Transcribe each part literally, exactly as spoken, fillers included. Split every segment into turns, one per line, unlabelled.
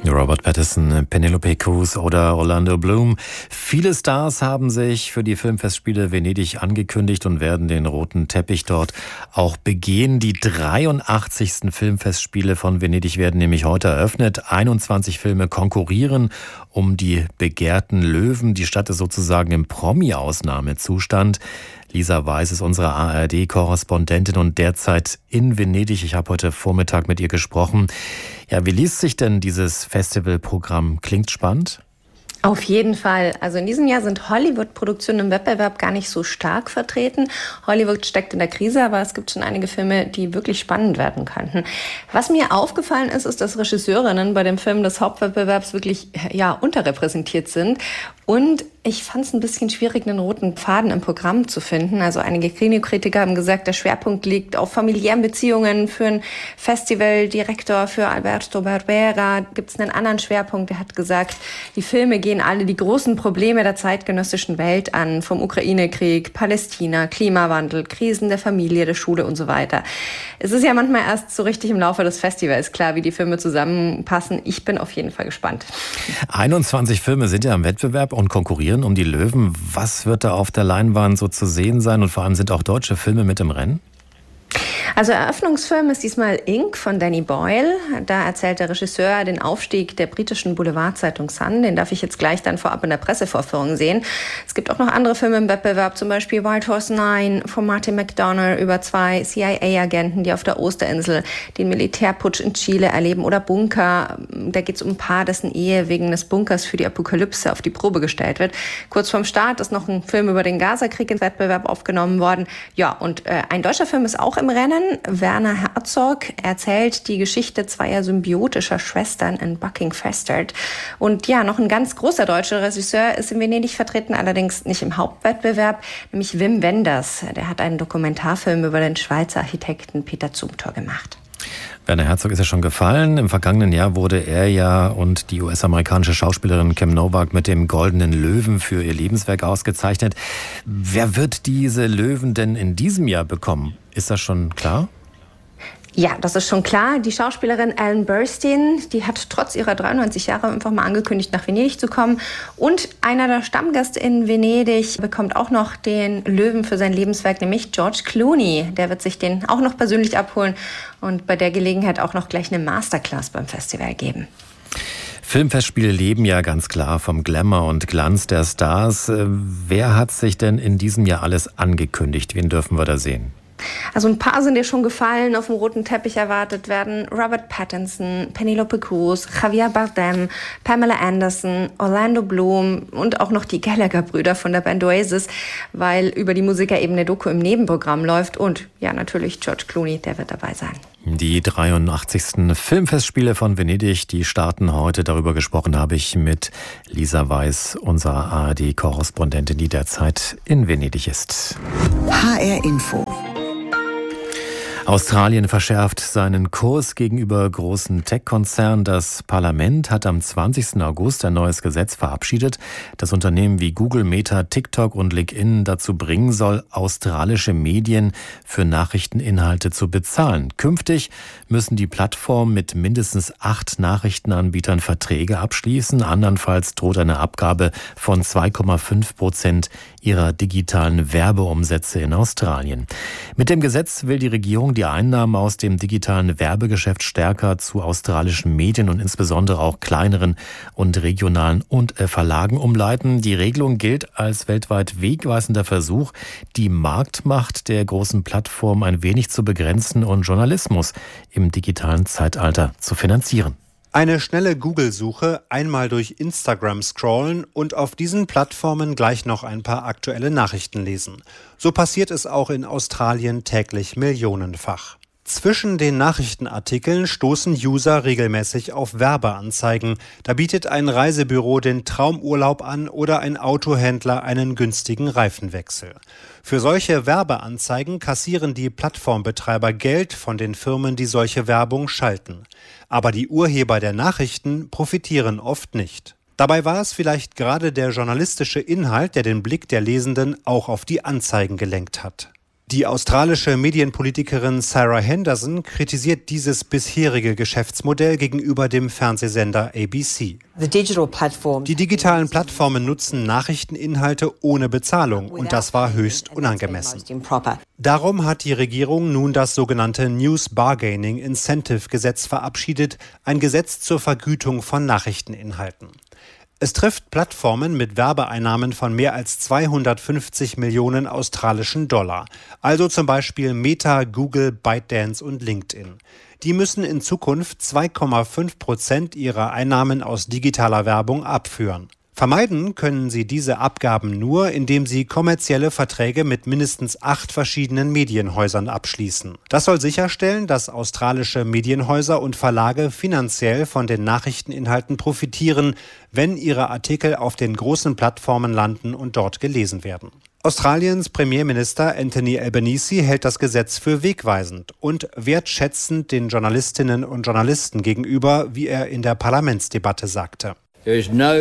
Robert Pattinson, Penelope Cruz oder Orlando Bloom. Viele Stars haben sich für die Filmfestspiele Venedig angekündigt und werden den roten Teppich dort auch begehen. Die dreiundachtzigsten Filmfestspiele von Venedig werden nämlich heute eröffnet. einundzwanzig Filme konkurrieren um die begehrten Löwen. Die Stadt ist sozusagen im Promi-Ausnahmezustand. Lisa Weiß ist unsere A R D-Korrespondentin und derzeit in Venedig. Ich habe heute Vormittag mit ihr gesprochen. Ja, wie liest sich denn dieses Festivalprogramm? Klingt spannend?
Auf jeden Fall. Also in diesem Jahr sind Hollywood-Produktionen im Wettbewerb gar nicht so stark vertreten. Hollywood steckt in der Krise, aber es gibt schon einige Filme, die wirklich spannend werden könnten. Was mir aufgefallen ist, ist, dass Regisseurinnen bei dem Film des Hauptwettbewerbs wirklich ja unterrepräsentiert sind. Und ich fand es ein bisschen schwierig, einen roten Faden im Programm zu finden. Also einige Kinokritiker haben gesagt, der Schwerpunkt liegt auf familiären Beziehungen. Für einen Festivaldirektor, für Alberto Barbera, gibt es einen anderen Schwerpunkt. Der hat gesagt, die Filme gehen alle die großen Probleme der zeitgenössischen Welt an. Vom Ukraine-Krieg, Palästina, Klimawandel, Krisen der Familie, der Schule und so weiter. Es ist ja manchmal erst so richtig im Laufe des Festivals klar, wie die Filme zusammenpassen. Ich bin auf jeden Fall gespannt.
einundzwanzig Filme sind ja im Wettbewerb und konkurrieren um die Löwen. Was wird da auf der Leinwand so zu sehen sein? Und vor allem sind auch deutsche Filme mit im Rennen?
Also Eröffnungsfilm ist diesmal Ink von Danny Boyle. Da erzählt der Regisseur den Aufstieg der britischen Boulevardzeitung Sun. Den darf ich jetzt gleich dann vorab in der Pressevorführung sehen. Es gibt auch noch andere Filme im Wettbewerb, zum Beispiel White Horse Nine von Martin McDonagh über zwei C I A-Agenten, die auf der Osterinsel den Militärputsch in Chile erleben, oder Bunker. Da geht es um ein Paar, dessen Ehe wegen des Bunkers für die Apokalypse auf die Probe gestellt wird. Kurz vorm Start ist noch ein Film über den Gazakrieg im Wettbewerb aufgenommen worden. Ja, und äh, ein deutscher Film ist auch im Rennen. Werner Herzog erzählt die Geschichte zweier symbiotischer Schwestern in Buckinghamshire. Und ja, noch ein ganz großer deutscher Regisseur ist in Venedig vertreten, allerdings nicht im Hauptwettbewerb, nämlich Wim Wenders. Der hat einen Dokumentarfilm über den Schweizer Architekten Peter Zumthor gemacht.
Werner Herzog ist ja schon gefallen. Im vergangenen Jahr wurde er ja und die U S-amerikanische Schauspielerin Kim Novak mit dem Goldenen Löwen für ihr Lebenswerk ausgezeichnet. Wer wird diese Löwen denn in diesem Jahr bekommen? Ist das schon klar?
Ja, das ist schon klar. Die Schauspielerin Ellen Burstyn, die hat trotz ihrer dreiundneunzig Jahre einfach mal angekündigt, nach Venedig zu kommen. Und einer der Stammgäste in Venedig bekommt auch noch den Löwen für sein Lebenswerk, nämlich George Clooney. Der wird sich den auch noch persönlich abholen und bei der Gelegenheit auch noch gleich eine Masterclass beim Festival geben.
Filmfestspiele leben ja ganz klar vom Glamour und Glanz der Stars. Wer hat sich denn in diesem Jahr alles angekündigt? Wen dürfen wir da sehen?
Also ein paar sind ja schon gefallen, auf dem roten Teppich erwartet werden Robert Pattinson, Penelope Cruz, Javier Bardem, Pamela Anderson, Orlando Bloom und auch noch die Gallagher-Brüder von der Band Oasis, weil über die Musiker eben eine Doku im Nebenprogramm läuft und ja, natürlich George Clooney, der wird dabei sein.
Die dreiundachtzigsten Filmfestspiele von Venedig, die starten heute. Darüber gesprochen habe ich mit Lisa Weiß, unserer A R D-Korrespondentin, die derzeit in Venedig ist.
H R Info.
Australien verschärft seinen Kurs gegenüber großen Tech-Konzernen. Das Parlament hat am zwanzigsten August ein neues Gesetz verabschiedet, das Unternehmen wie Google, Meta, TikTok und LinkedIn dazu bringen soll, australische Medien für Nachrichteninhalte zu bezahlen. Künftig müssen die Plattformen mit mindestens acht Nachrichtenanbietern Verträge abschließen. Andernfalls droht eine Abgabe von zwei Komma fünf Prozent ihrer digitalen Werbeumsätze in Australien. Mit dem Gesetz will die Regierung die Einnahmen aus dem digitalen Werbegeschäft stärker zu australischen Medien und insbesondere auch kleineren und regionalen und äh, Verlagen umleiten. Die Regelung gilt als weltweit wegweisender Versuch, die Marktmacht der großen Plattformen ein wenig zu begrenzen und Journalismus im digitalen Zeitalter zu finanzieren.
Eine schnelle Google-Suche, einmal durch Instagram scrollen und auf diesen Plattformen gleich noch ein paar aktuelle Nachrichten lesen. So passiert es auch in Australien täglich millionenfach. Zwischen den Nachrichtenartikeln stoßen User regelmäßig auf Werbeanzeigen. Da bietet ein Reisebüro den Traumurlaub an oder ein Autohändler einen günstigen Reifenwechsel. Für solche Werbeanzeigen kassieren die Plattformbetreiber Geld von den Firmen, die solche Werbung schalten. Aber die Urheber der Nachrichten profitieren oft nicht. Dabei war es vielleicht gerade der journalistische Inhalt, der den Blick der Lesenden auch auf die Anzeigen gelenkt hat. Die australische Medienpolitikerin Sarah Henderson kritisiert dieses bisherige Geschäftsmodell gegenüber dem Fernsehsender A B C. Die digitalen Plattformen nutzen Nachrichteninhalte ohne Bezahlung und das war höchst unangemessen. Darum hat die Regierung nun das sogenannte News Bargaining Incentive Gesetz verabschiedet, ein Gesetz zur Vergütung von Nachrichteninhalten. Es trifft Plattformen mit Werbeeinnahmen von mehr als zweihundertfünfzig Millionen australischen Dollar, also zum Beispiel Meta, Google, ByteDance und LinkedIn. Die müssen in Zukunft zwei Komma fünf Prozent ihrer Einnahmen aus digitaler Werbung abführen. Vermeiden können sie diese Abgaben nur, indem sie kommerzielle Verträge mit mindestens acht verschiedenen Medienhäusern abschließen. Das soll sicherstellen, dass australische Medienhäuser und Verlage finanziell von den Nachrichteninhalten profitieren, wenn ihre Artikel auf den großen Plattformen landen und dort gelesen werden. Australiens Premierminister Anthony Albanese hält das Gesetz für wegweisend und wertschätzend den Journalistinnen und Journalisten gegenüber, wie er in der Parlamentsdebatte sagte. Für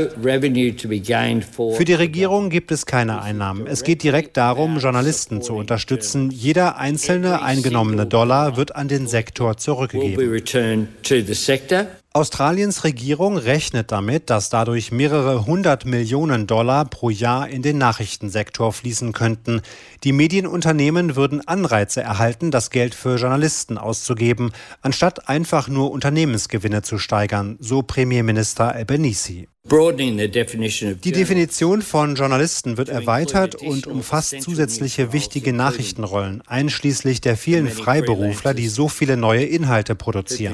die Regierung gibt es keine Einnahmen. Es geht direkt darum, Journalisten zu unterstützen. Jeder einzelne eingenommene Dollar wird an den Sektor zurückgegeben. Australiens Regierung rechnet damit, dass dadurch mehrere hundert Millionen Dollar pro Jahr in den Nachrichtensektor fließen könnten. Die Medienunternehmen würden Anreize erhalten, das Geld für Journalisten auszugeben, anstatt einfach nur Unternehmensgewinne zu steigern, so Premierminister Albanese. Die Definition von Journalisten wird erweitert und umfasst zusätzliche wichtige Nachrichtenrollen, einschließlich der vielen Freiberufler, die so viele neue Inhalte produzieren.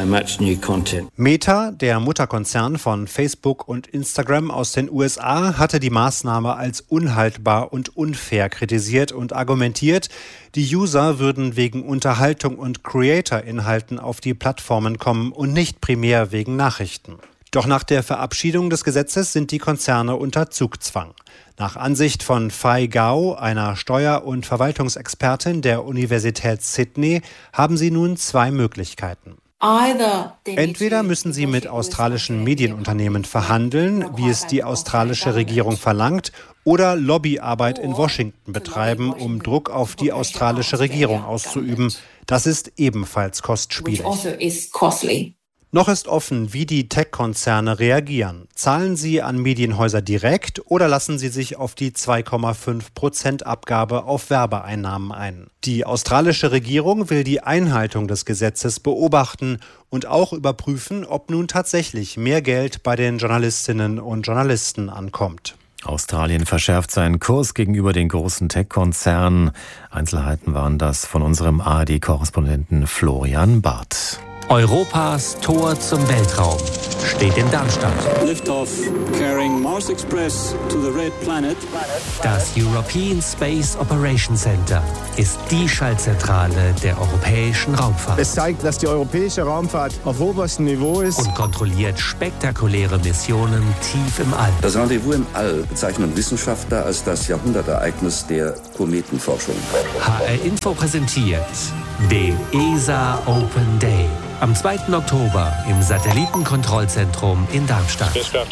Meta, der Mutterkonzern von Facebook und Instagram aus den U S A, hatte die Maßnahme als unhaltbar und unfair kritisiert und argumentiert, die User würden wegen Unterhaltung und Creator-Inhalten auf die Plattformen kommen und nicht primär wegen Nachrichten. Doch nach der Verabschiedung des Gesetzes sind die Konzerne unter Zugzwang. Nach Ansicht von Fai Gao, einer Steuer- und Verwaltungsexpertin der Universität Sydney, haben sie nun zwei Möglichkeiten. Entweder müssen sie mit australischen Medienunternehmen verhandeln, wie es die australische Regierung verlangt, oder Lobbyarbeit in Washington betreiben, um Druck auf die australische Regierung auszuüben. Das ist ebenfalls kostspielig. Noch ist offen, wie die Tech-Konzerne reagieren. Zahlen sie an Medienhäuser direkt oder lassen sie sich auf die zwei Komma fünf Prozent Abgabe auf Werbeeinnahmen ein? Die australische Regierung will die Einhaltung des Gesetzes beobachten und auch überprüfen, ob nun tatsächlich mehr Geld bei den Journalistinnen und Journalisten ankommt.
Australien verschärft seinen Kurs gegenüber den großen Tech-Konzernen. Einzelheiten waren das von unserem A R D-Korrespondenten Florian Barth.
Europas Tor zum Weltraum steht in Darmstadt.
Liftoff carrying Mars Express to the red planet.
Das European Space Operations Center ist die Schaltzentrale der europäischen Raumfahrt.
Es zeigt, dass die europäische Raumfahrt auf oberstem Niveau ist
und kontrolliert spektakuläre Missionen tief im All.
Das Rendezvous im All bezeichnen Wissenschaftler als das Jahrhundertereignis der Kometenforschung.
H R Info präsentiert den E S A Open Day. Am zweiten Oktober im Satellitenkontrollzentrum in Darmstadt.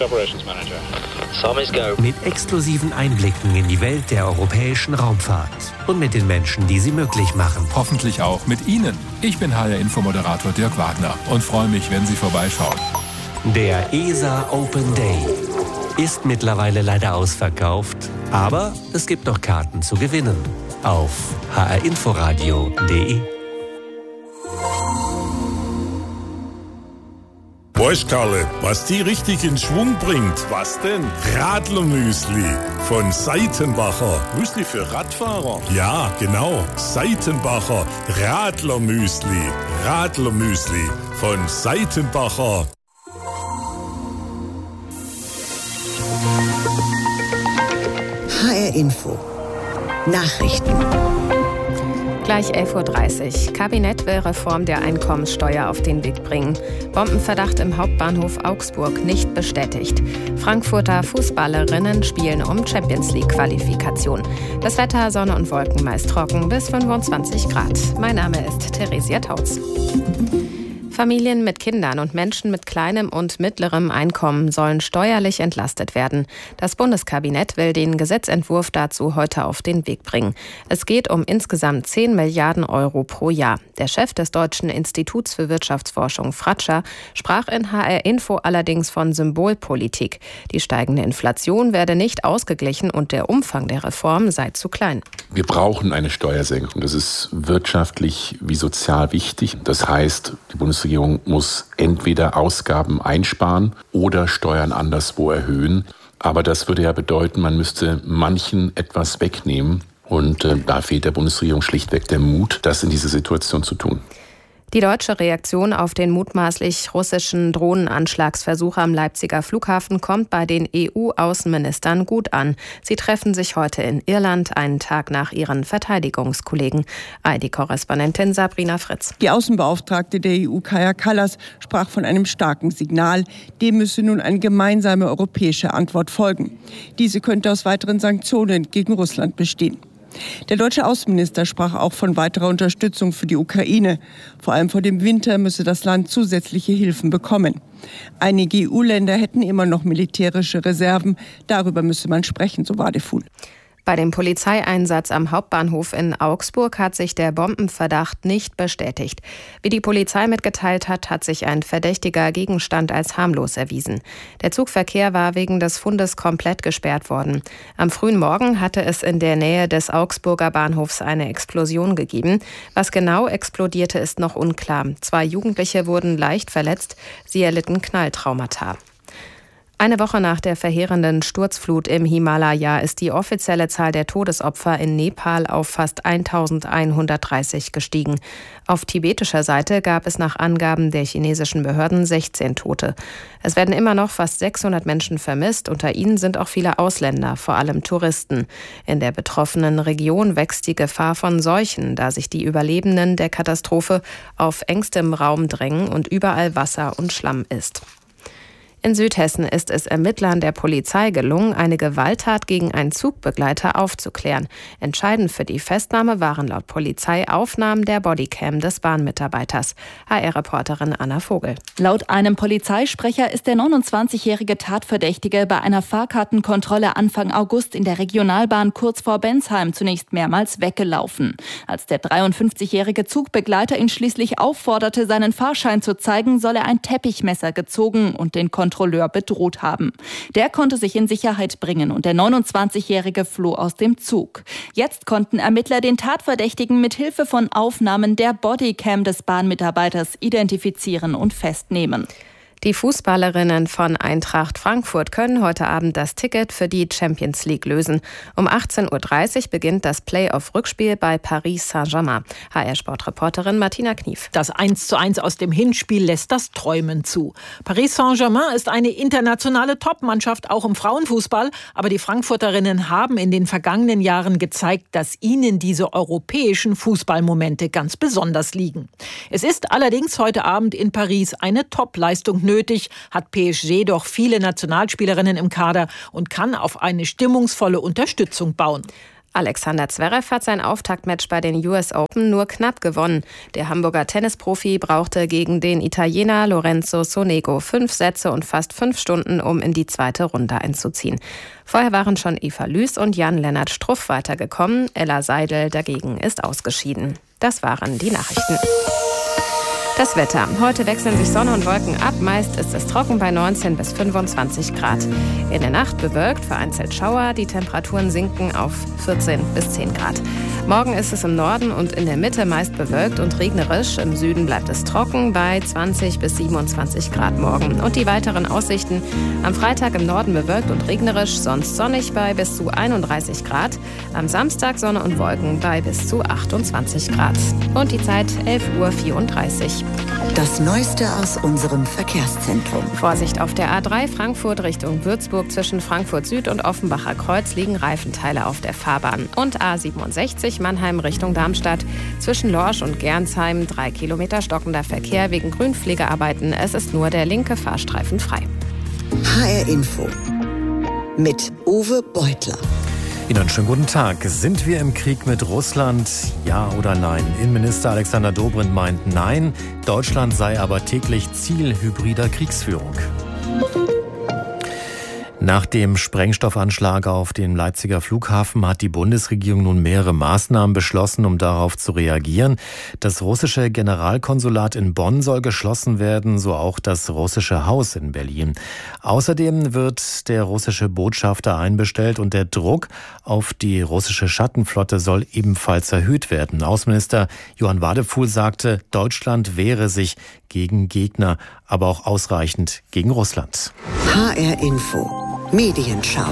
Mit exklusiven Einblicken in die Welt der europäischen Raumfahrt und mit den Menschen, die sie möglich machen.
Hoffentlich auch mit Ihnen. Ich bin H R-Info-Moderator Dirk Wagner und freue mich, wenn Sie vorbeischauen.
Der E S A Open Day ist mittlerweile leider ausverkauft, aber es gibt noch Karten zu gewinnen auf h r inforadio punkt d e.
Weißt Karle, was die richtig in Schwung bringt? Was denn? Radlermüsli von Seitenbacher. Müsli für Radfahrer? Ja, genau. Seitenbacher Radlermüsli. Radlermüsli von Seitenbacher.
H R Info. Nachrichten.
Gleich elf Uhr dreißig. Kabinett will Reform der Einkommenssteuer auf den Weg bringen. Bombenverdacht im Hauptbahnhof Augsburg nicht bestätigt. Frankfurter Fußballerinnen spielen um Champions-League-Qualifikation. Das Wetter, Sonne und Wolken meist trocken bis fünfundzwanzig Grad. Mein Name ist Theresia Tautz. Familien mit Kindern und Menschen mit kleinem und mittlerem Einkommen sollen steuerlich entlastet werden. Das Bundeskabinett will den Gesetzentwurf dazu heute auf den Weg bringen. Es geht um insgesamt zehn Milliarden Euro pro Jahr. Der Chef des Deutschen Instituts für Wirtschaftsforschung, Fratscher, sprach in H R Info allerdings von Symbolpolitik. Die steigende Inflation werde nicht ausgeglichen und der Umfang der Reform sei zu klein.
Wir brauchen eine Steuersenkung. Das ist wirtschaftlich wie sozial wichtig. Das heißt, die Bundesregierung Die Regierung muss entweder Ausgaben einsparen oder Steuern anderswo erhöhen. Aber das würde ja bedeuten, man müsste manchen etwas wegnehmen. Und äh, da fehlt der Bundesregierung schlichtweg der Mut, das in dieser Situation zu tun.
Die deutsche Reaktion auf den mutmaßlich russischen Drohnenanschlagsversuch am Leipziger Flughafen kommt bei den E U-Außenministern gut an. Sie treffen sich heute in Irland, einen Tag nach ihren Verteidigungskollegen. A R D-Korrespondentin Sabrina Fritz.
Die Außenbeauftragte der E U, Kaja Kallas, sprach von einem starken Signal. Dem müsse nun eine gemeinsame europäische Antwort folgen. Diese könnte aus weiteren Sanktionen gegen Russland bestehen. Der deutsche Außenminister sprach auch von weiterer Unterstützung für die Ukraine. Vor allem vor dem Winter müsse das Land zusätzliche Hilfen bekommen. Einige E U-Länder hätten immer noch militärische Reserven. Darüber müsse man sprechen, so Wadefuhl.
Bei dem Polizeieinsatz am Hauptbahnhof in Augsburg hat sich der Bombenverdacht nicht bestätigt. Wie die Polizei mitgeteilt hat, hat sich ein verdächtiger Gegenstand als harmlos erwiesen. Der Zugverkehr war wegen des Fundes komplett gesperrt worden. Am frühen Morgen hatte es in der Nähe des Augsburger Bahnhofs eine Explosion gegeben. Was genau explodierte, ist noch unklar. Zwei Jugendliche wurden leicht verletzt. Sie erlitten Knalltraumata. Eine Woche nach der verheerenden Sturzflut im Himalaya ist die offizielle Zahl der Todesopfer in Nepal auf fast eintausendeinhundertdreißig gestiegen. Auf tibetischer Seite gab es nach Angaben der chinesischen Behörden sechzehn Tote. Es werden immer noch fast sechshundert Menschen vermisst. Unter ihnen sind auch viele Ausländer, vor allem Touristen. In der betroffenen Region wächst die Gefahr von Seuchen, da sich die Überlebenden der Katastrophe auf engstem Raum drängen und überall Wasser und Schlamm ist. In Südhessen ist es Ermittlern der Polizei gelungen, eine Gewalttat gegen einen Zugbegleiter aufzuklären. Entscheidend für die Festnahme waren laut Polizei Aufnahmen der Bodycam des Bahnmitarbeiters. H R-Reporterin Anna Vogel.
Laut einem Polizeisprecher ist der neunundzwanzigjährige Tatverdächtige bei einer Fahrkartenkontrolle Anfang August in der Regionalbahn kurz vor Bensheim zunächst mehrmals weggelaufen. Als der dreiundfünfzigjährige Zugbegleiter ihn schließlich aufforderte, seinen Fahrschein zu zeigen, soll er ein Teppichmesser gezogen und den Kontrolleur bedroht haben. Der konnte sich in Sicherheit bringen und der neunundzwanzigjährige floh aus dem Zug. Jetzt konnten Ermittler den Tatverdächtigen mit Hilfe von Aufnahmen der Bodycam des Bahnmitarbeiters identifizieren und festnehmen.
Die Fußballerinnen von Eintracht Frankfurt können heute Abend das Ticket für die Champions League lösen. Um achtzehn Uhr dreißig beginnt das Play-off-Rückspiel bei Paris Saint-Germain. H R-Sportreporterin Martina Knief.
Das eins zu eins aus dem Hinspiel lässt das Träumen zu. Paris Saint-Germain ist eine internationale Top-Mannschaft, auch im Frauenfußball. Aber die Frankfurterinnen haben in den vergangenen Jahren gezeigt, dass ihnen diese europäischen Fußballmomente ganz besonders liegen. Es ist allerdings heute Abend in Paris eine Top-Leistung nötig, hat P S G doch viele Nationalspielerinnen im Kader und kann auf eine stimmungsvolle Unterstützung bauen.
Alexander Zverev hat sein Auftaktmatch bei den U S Open nur knapp gewonnen. Der Hamburger Tennisprofi brauchte gegen den Italiener Lorenzo Sonego fünf Sätze und fast fünf Stunden, um in die zweite Runde einzuziehen. Vorher waren schon Eva Lüß und Jan-Lennart Struff weitergekommen. Ella Seidel dagegen ist ausgeschieden. Das waren die Nachrichten. Das Wetter. Heute wechseln sich Sonne und Wolken ab. Meist ist es trocken bei neunzehn bis fünfundzwanzig Grad. In der Nacht bewölkt, vereinzelt Schauer. Die Temperaturen sinken auf vierzehn bis zehn Grad. Morgen ist es im Norden und in der Mitte meist bewölkt und regnerisch. Im Süden bleibt es trocken bei zwanzig bis siebenundzwanzig Grad morgen. Und die weiteren Aussichten. Am Freitag im Norden bewölkt und regnerisch, sonst sonnig bei bis zu einunddreißig Grad. Am Samstag Sonne und Wolken bei bis zu achtundzwanzig Grad. Und die Zeit elf Uhr vierunddreißig.
Das Neueste aus unserem Verkehrszentrum.
Vorsicht auf der A drei Frankfurt Richtung Würzburg. Zwischen Frankfurt Süd und Offenbacher Kreuz liegen Reifenteile auf der Fahrbahn. Und A siebenundsechzig Mannheim Richtung Darmstadt. Zwischen Lorsch und Gernsheim drei Kilometer stockender Verkehr wegen Grünpflegearbeiten. Es ist nur der linke Fahrstreifen frei.
H R Info mit Uwe Beutler.
Ihnen einen schönen guten Tag. Sind wir im Krieg mit Russland? Ja oder nein? Innenminister Alexander Dobrindt meint nein. Deutschland sei aber täglich Ziel hybrider Kriegsführung. Nach dem Sprengstoffanschlag auf den Leipziger Flughafen hat die Bundesregierung nun mehrere Maßnahmen beschlossen, um darauf zu reagieren. Das russische Generalkonsulat in Bonn soll geschlossen werden, so auch das russische Haus in Berlin. Außerdem wird der russische Botschafter einbestellt und der Druck auf die russische Schattenflotte soll ebenfalls erhöht werden. Außenminister Johann Wadephul sagte, Deutschland wehre sich gegen Gegner, aber auch ausreichend gegen Russland.
H R Info Medienschau.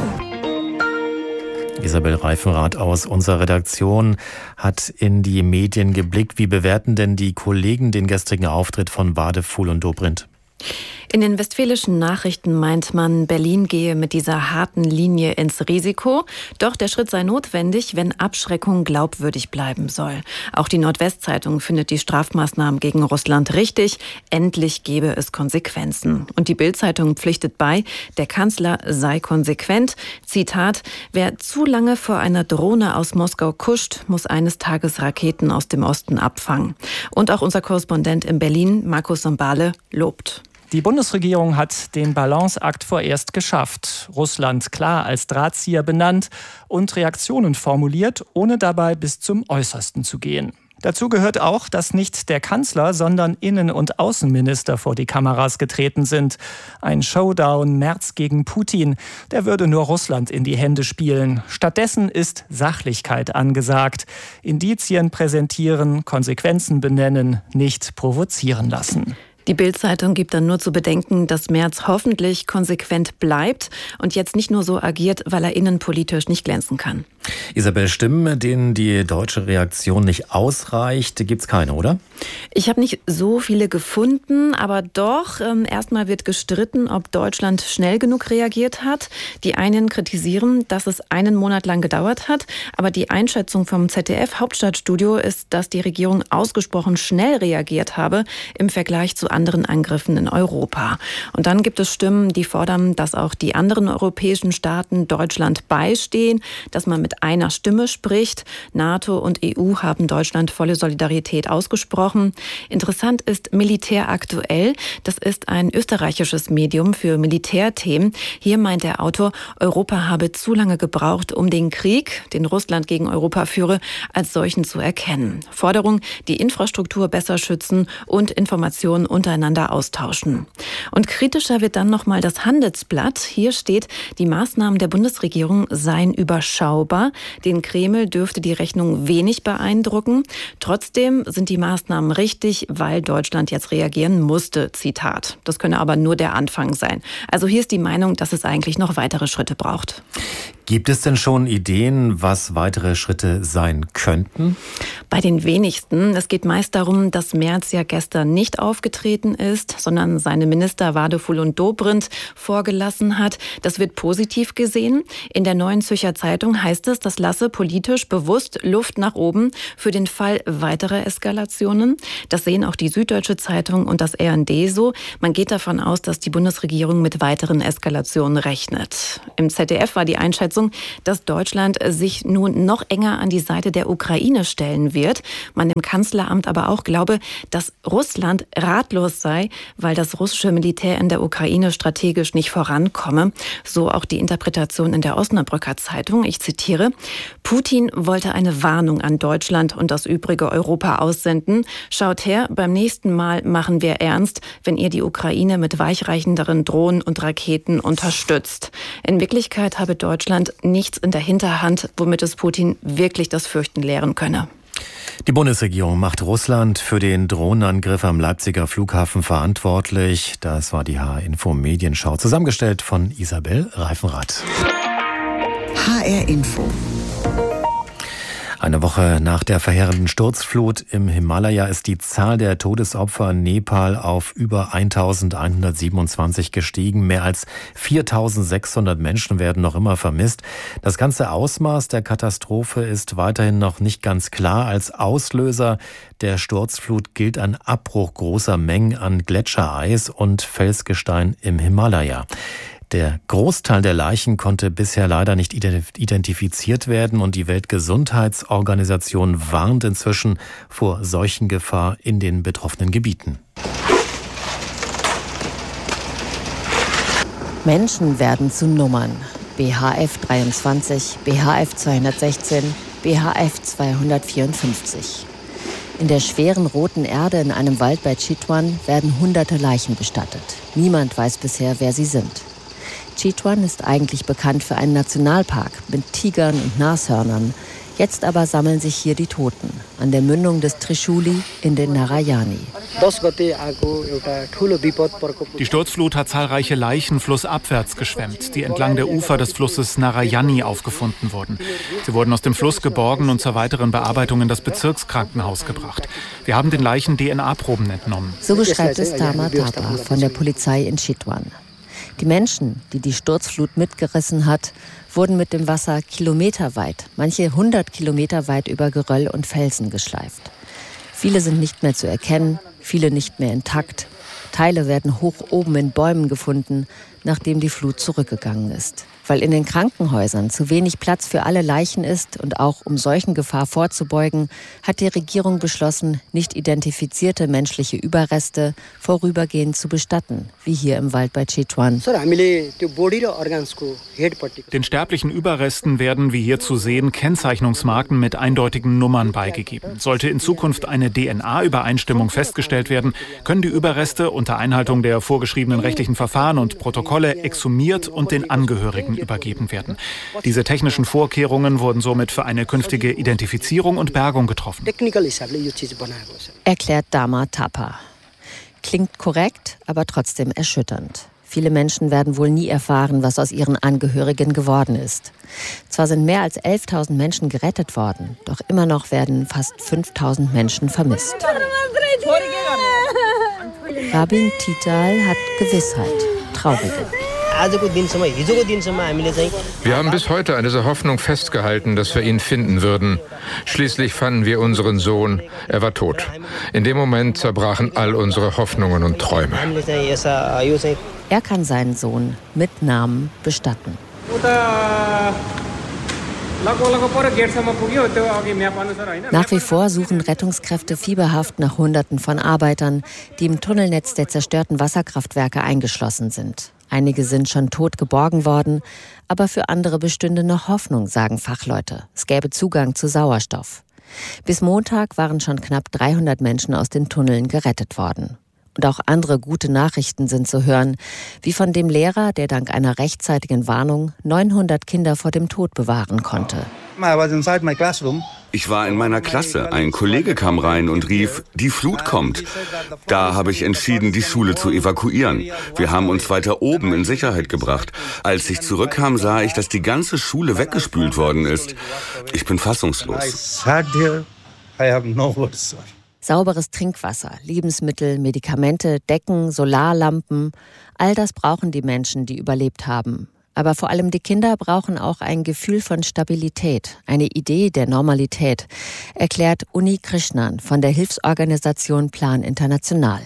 Isabel Reifenrath aus unserer Redaktion hat in die Medien geblickt. Wie bewerten denn die Kollegen den gestrigen Auftritt von Wadephul und Dobrindt?
In den westfälischen Nachrichten meint man, Berlin gehe mit dieser harten Linie ins Risiko. Doch der Schritt sei notwendig, wenn Abschreckung glaubwürdig bleiben soll. Auch die Nordwestzeitung findet die Strafmaßnahmen gegen Russland richtig. Endlich gebe es Konsequenzen. Und die Bild-Zeitung pflichtet bei, der Kanzler sei konsequent. Zitat, wer zu lange vor einer Drohne aus Moskau kuscht, muss eines Tages Raketen aus dem Osten abfangen. Und auch unser Korrespondent in Berlin, Markus Sombale, lobt.
Die Bundesregierung hat den Balanceakt vorerst geschafft. Russland klar als Drahtzieher benannt und Reaktionen formuliert, ohne dabei bis zum Äußersten zu gehen. Dazu gehört auch, dass nicht der Kanzler, sondern Innen- und Außenminister vor die Kameras getreten sind. Ein Showdown Merz gegen Putin, der würde nur Russland in die Hände spielen. Stattdessen ist Sachlichkeit angesagt. Indizien präsentieren, Konsequenzen benennen, nicht provozieren lassen.
Die Bild-Zeitung gibt dann nur zu bedenken, dass Merz hoffentlich konsequent bleibt und jetzt nicht nur so agiert, weil er innenpolitisch nicht glänzen kann.
Isabel, Stimmen, denen die deutsche Reaktion nicht ausreicht, gibt's keine, oder?
Ich habe nicht so viele gefunden, aber doch, ähm, erstmal wird gestritten, ob Deutschland schnell genug reagiert hat. Die einen kritisieren, dass es einen Monat lang gedauert hat, aber die Einschätzung vom Z D F-Hauptstadtstudio ist, dass die Regierung ausgesprochen schnell reagiert habe im Vergleich zu anderen Angriffen in Europa. Und dann gibt es Stimmen, die fordern, dass auch die anderen europäischen Staaten Deutschland beistehen, dass man mit einer Stimme spricht. NATO und E U haben Deutschland volle Solidarität ausgesprochen. Interessant ist Militär aktuell. Das ist ein österreichisches Medium für Militärthemen. Hier meint der Autor, Europa habe zu lange gebraucht, um den Krieg, den Russland gegen Europa führe, als solchen zu erkennen. Forderung, die Infrastruktur besser schützen und Informationen untereinander austauschen. Und kritischer wird dann nochmal das Handelsblatt. Hier steht, die Maßnahmen der Bundesregierung seien überschaubar. Den Kreml dürfte die Rechnung wenig beeindrucken. Trotzdem sind die Maßnahmen richtig, weil Deutschland jetzt reagieren musste. Zitat. Das könne aber nur der Anfang sein. Also hier ist die Meinung, dass es eigentlich noch weitere Schritte braucht.
Gibt es denn schon Ideen, was weitere Schritte sein könnten?
Bei den wenigsten. Es geht meist darum, dass Merz ja gestern nicht aufgetreten ist, sondern seine Minister Wadephul und Dobrindt vorgelassen hat. Das wird positiv gesehen. In der Neuen Zürcher Zeitung heißt es, das lasse politisch bewusst Luft nach oben für den Fall weiterer Eskalationen. Das sehen auch die Süddeutsche Zeitung und das R N D so. Man geht davon aus, dass die Bundesregierung mit weiteren Eskalationen rechnet. Im Z D F war die Einschätzung, dass Deutschland sich nun noch enger an die Seite der Ukraine stellen wird. Man im Kanzleramt aber auch glaube, dass Russland ratlos sei, weil das russische Militär in der Ukraine strategisch nicht vorankomme. So auch die Interpretation in der Osnabrücker Zeitung. Ich zitiere, Putin wollte eine Warnung an Deutschland und das übrige Europa aussenden. Schaut her, beim nächsten Mal machen wir ernst, wenn ihr die Ukraine mit weichreichenderen Drohnen und Raketen unterstützt. In Wirklichkeit habe Deutschland nichts in der Hinterhand, womit es Putin wirklich das Fürchten lehren könne.
Die Bundesregierung macht Russland für den Drohnenangriff am Leipziger Flughafen verantwortlich. Das war die H R-Info Medienschau, zusammengestellt von Isabel Reifenrath.
H R Info.
Eine Woche nach der verheerenden Sturzflut im Himalaya ist die Zahl der Todesopfer in Nepal auf über eintausendeinhundertsiebenundzwanzig gestiegen. Mehr als viertausendsechshundert Menschen werden noch immer vermisst. Das ganze Ausmaß der Katastrophe ist weiterhin noch nicht ganz klar. Als Auslöser der Sturzflut gilt ein Abbruch großer Mengen an Gletschereis und Felsgestein im Himalaya. Der Großteil der Leichen konnte bisher leider nicht identifiziert werden und die Weltgesundheitsorganisation warnt inzwischen vor Seuchengefahr in den betroffenen Gebieten.
Menschen werden zu Nummern. B H F dreiundzwanzig, B H F zweihundertsechzehn, B H F zweihundertvierundfünfzig. In der schweren roten Erde in einem Wald bei Chitwan werden hunderte Leichen bestattet. Niemand weiß bisher, wer sie sind. Chitwan ist eigentlich bekannt für einen Nationalpark mit Tigern und Nashörnern. Jetzt aber sammeln sich hier die Toten an der Mündung des Trishuli in den Narayani.
Die Sturzflut hat zahlreiche Leichen flussabwärts geschwemmt, die entlang der Ufer des Flusses Narayani aufgefunden wurden. Sie wurden aus dem Fluss geborgen und zur weiteren Bearbeitung in das Bezirkskrankenhaus gebracht. Wir haben den Leichen D N A-Proben entnommen.
So beschreibt es Tama Tapa von der Polizei in Chitwan. Die Menschen, die die Sturzflut mitgerissen hat, wurden mit dem Wasser kilometerweit, manche hundert Kilometer weit über Geröll und Felsen geschleift. Viele sind nicht mehr zu erkennen, viele nicht mehr intakt. Teile werden hoch oben in Bäumen gefunden, nachdem die Flut zurückgegangen ist. Weil in den Krankenhäusern zu wenig Platz für alle Leichen ist und auch um Seuchengefahr vorzubeugen, hat die Regierung beschlossen, nicht identifizierte menschliche Überreste vorübergehend zu bestatten, wie hier im Wald bei Chitwan.
Den sterblichen Überresten werden, wie hier zu sehen, Kennzeichnungsmarken mit eindeutigen Nummern beigegeben. Sollte in Zukunft eine D N A-Übereinstimmung festgestellt werden, können die Überreste unter Einhaltung der vorgeschriebenen rechtlichen Verfahren und Protokolle exhumiert und den Angehörigen übergeben werden. Diese technischen Vorkehrungen wurden somit für eine künftige Identifizierung und Bergung getroffen.
Erklärt Dama Tapa. Klingt korrekt, aber trotzdem erschütternd. Viele Menschen werden wohl nie erfahren, was aus ihren Angehörigen geworden ist. Zwar sind mehr als elftausend Menschen gerettet worden, doch immer noch werden fast fünftausend Menschen vermisst. Rabin Tital hat Gewissheit, traurige.
Wir haben bis heute an dieser Hoffnung festgehalten, dass wir ihn finden würden. Schließlich fanden wir unseren Sohn. Er war tot. In dem Moment zerbrachen all unsere Hoffnungen und Träume.
Er kann seinen Sohn mit Namen bestatten. Nach wie vor suchen Rettungskräfte fieberhaft nach Hunderten von Arbeitern, die im Tunnelnetz der zerstörten Wasserkraftwerke eingeschlossen sind. Einige sind schon tot geborgen worden, aber für andere bestünde noch Hoffnung, sagen Fachleute. Es gäbe Zugang zu Sauerstoff. Bis Montag waren schon knapp dreihundert Menschen aus den Tunneln gerettet worden. Und auch andere gute Nachrichten sind zu hören, wie von dem Lehrer, der dank einer rechtzeitigen Warnung neunhundert Kinder vor dem Tod bewahren konnte.
Ich war in meiner Klasse. Ein Kollege kam rein und rief, die Flut kommt. Da habe ich entschieden, die Schule zu evakuieren. Wir haben uns weiter oben in Sicherheit gebracht. Als ich zurückkam, sah ich, dass die ganze Schule weggespült worden ist. Ich bin fassungslos.
Sauberes Trinkwasser, Lebensmittel, Medikamente, Decken, Solarlampen, all das brauchen die Menschen, die überlebt haben. Aber vor allem die Kinder brauchen auch ein Gefühl von Stabilität, eine Idee der Normalität, erklärt Uni Krishnan von der Hilfsorganisation Plan International.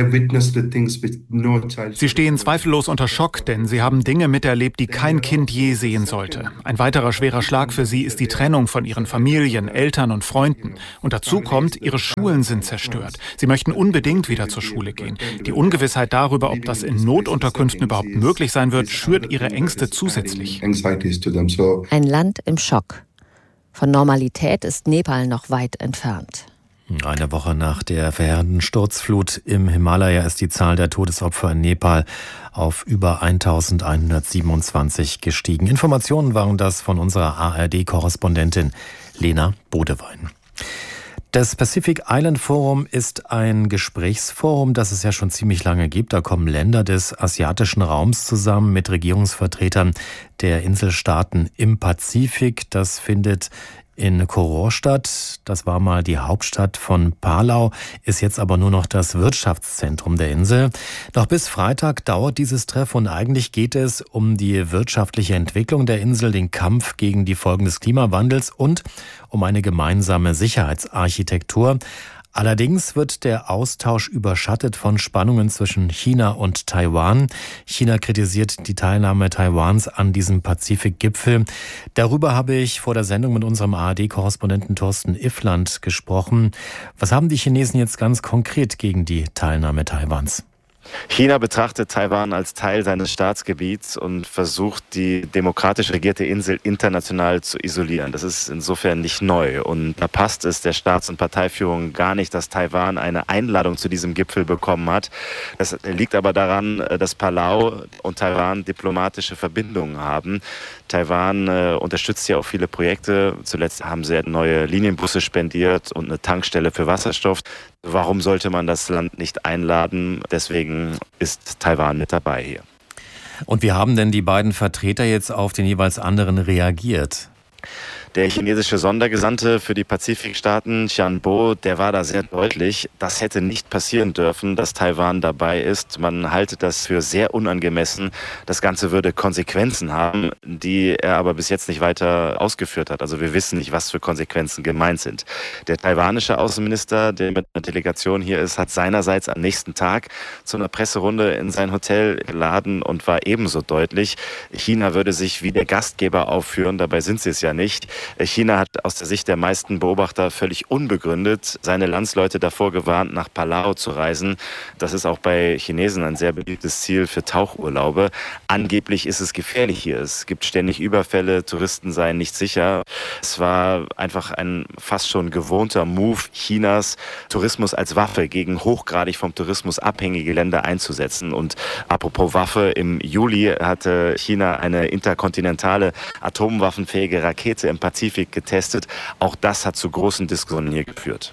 Sie stehen zweifellos unter Schock, denn sie haben Dinge miterlebt, die kein Kind je sehen sollte. Ein weiterer schwerer Schlag für sie ist die Trennung von ihren Familien, Eltern und Freunden. Und dazu kommt, ihre Schulen sind zerstört. Sie möchten unbedingt wieder zur Schule gehen. Die Ungewissheit darüber, ob das in Notunterkünften überhaupt möglich sein wird, schürt ihre Ängste zusätzlich.
Ein Land im Schock. Von Normalität ist Nepal noch weit entfernt.
Eine Woche nach der verheerenden Sturzflut im Himalaya ist die Zahl der Todesopfer in Nepal auf über eintausendeinhundertsiebenundzwanzig gestiegen. Informationen waren das von unserer A R D-Korrespondentin Lena Bodewein. Das Pacific Island Forum ist ein Gesprächsforum, das es ja schon ziemlich lange gibt. Da kommen Länder des asiatischen Raums zusammen mit Regierungsvertretern der Inselstaaten im Pazifik. Das findet in Koror statt. Das war mal die Hauptstadt von Palau, ist jetzt aber nur noch das Wirtschaftszentrum der Insel. Noch bis Freitag dauert dieses Treffen und eigentlich geht es um die wirtschaftliche Entwicklung der Insel, den Kampf gegen die Folgen des Klimawandels und um eine gemeinsame Sicherheitsarchitektur. Allerdings wird der Austausch überschattet von Spannungen zwischen China und Taiwan. China kritisiert die Teilnahme Taiwans an diesem Pazifikgipfel. Darüber habe ich vor der Sendung mit unserem A R D-Korrespondenten Thorsten Iffland gesprochen. Was haben die Chinesen jetzt ganz konkret gegen die Teilnahme Taiwans?
China betrachtet Taiwan als Teil seines Staatsgebiets und versucht, die demokratisch regierte Insel international zu isolieren. Das ist insofern nicht neu. Und da passt es der Staats- und Parteiführung gar nicht, dass Taiwan eine Einladung zu diesem Gipfel bekommen hat. Das liegt aber daran, dass Palau und Taiwan diplomatische Verbindungen haben. Taiwan äh, unterstützt ja auch viele Projekte. Zuletzt haben sie neue Linienbusse spendiert und eine Tankstelle für Wasserstoff. Warum sollte man das Land nicht einladen? Deswegen ist Taiwan mit dabei hier.
Und wie haben denn die beiden Vertreter jetzt auf den jeweils anderen reagiert?
Der chinesische Sondergesandte für die Pazifikstaaten, Xian Bo, der war da sehr deutlich. Das hätte nicht passieren dürfen, dass Taiwan dabei ist. Man halte das für sehr unangemessen. Das Ganze würde Konsequenzen haben, die er aber bis jetzt nicht weiter ausgeführt hat. Also wir wissen nicht, was für Konsequenzen gemeint sind. Der taiwanische Außenminister, der mit einer Delegation hier ist, hat seinerseits am nächsten Tag zu einer Presserunde in sein Hotel geladen und war ebenso deutlich. China würde sich wie der Gastgeber aufführen, dabei sind sie es ja nicht. China hat aus der Sicht der meisten Beobachter völlig unbegründet seine Landsleute davor gewarnt, nach Palau zu reisen. Das ist auch bei Chinesen ein sehr beliebtes Ziel für Tauchurlaube. Angeblich ist es gefährlich hier. Es gibt ständig Überfälle, Touristen seien nicht sicher. Es war einfach ein fast schon gewohnter Move Chinas, Tourismus als Waffe gegen hochgradig vom Tourismus abhängige Länder einzusetzen. Und apropos Waffe, im Juli hatte China eine interkontinentale atomwaffenfähige Rakete im Pazifik getestet. Auch das hat zu großen Diskussionen hier geführt.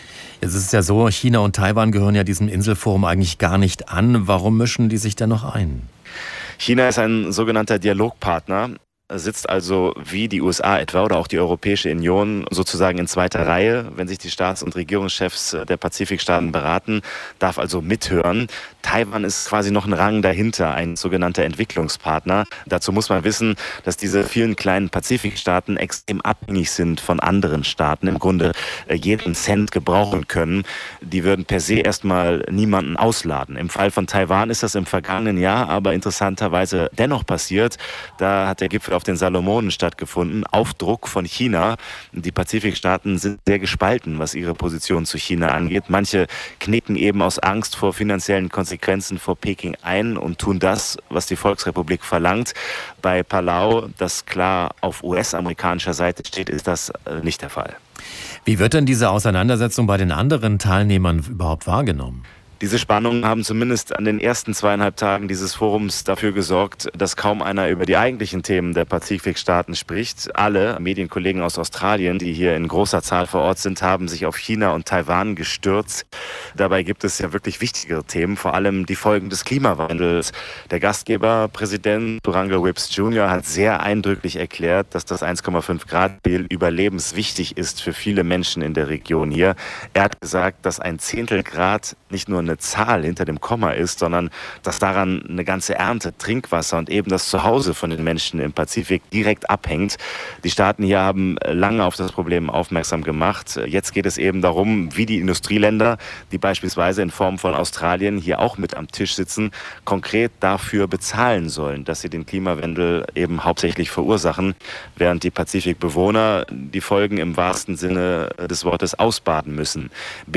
Es ist ja so, China und Taiwan gehören ja diesem Inselforum eigentlich gar nicht an. Warum mischen die sich da noch ein?
China ist ein sogenannter Dialogpartner, sitzt also wie die U S A etwa oder auch die Europäische Union sozusagen in zweiter Reihe, wenn sich die Staats- und Regierungschefs der Pazifikstaaten beraten, darf also mithören. Taiwan ist quasi noch ein Rang dahinter, ein sogenannter Entwicklungspartner. Dazu muss man wissen, dass diese vielen kleinen Pazifikstaaten extrem abhängig sind von anderen Staaten, im Grunde jeden Cent gebrauchen können. Die würden per se erstmal niemanden ausladen. Im Fall von Taiwan ist das im vergangenen Jahr aber interessanterweise dennoch passiert. Da hat der Gipfel auf den Salomonen stattgefunden, auf Druck von China. Die Pazifikstaaten sind sehr gespalten, was ihre Position zu China angeht. Manche knicken eben aus Angst vor finanziellen Konsequenzen vor Peking ein und tun das, was die Volksrepublik verlangt. Bei Palau, das klar auf U S-amerikanischer Seite steht, ist das nicht der Fall.
Wie wird denn diese Auseinandersetzung bei den anderen Teilnehmern überhaupt wahrgenommen?
Diese Spannungen haben zumindest an den ersten zweieinhalb Tagen dieses Forums dafür gesorgt, dass kaum einer über die eigentlichen Themen der Pazifikstaaten spricht. Alle Medienkollegen aus Australien, die hier in großer Zahl vor Ort sind, haben sich auf China und Taiwan gestürzt. Dabei gibt es ja wirklich wichtigere Themen, vor allem die Folgen des Klimawandels. Der Gastgeber, Präsident Durango Whipps Junior, hat sehr eindrücklich erklärt, dass das eins Komma fünf Grad Ziel überlebenswichtig ist für viele Menschen in der Region hier. Er hat gesagt, dass ein Zehntel Grad nicht nur eine Zahl hinter dem Komma ist, sondern dass daran eine ganze Ernte Trinkwasser und eben das Zuhause von den Menschen im Pazifik direkt abhängt. Die Staaten hier haben lange auf das Problem aufmerksam gemacht. Jetzt geht es eben darum, wie die Industrieländer, die beispielsweise in Form von Australien hier auch mit am Tisch sitzen, konkret dafür bezahlen sollen, dass sie den Klimawandel eben hauptsächlich verursachen, während die Pazifikbewohner die Folgen im wahrsten Sinne des Wortes ausbaden müssen.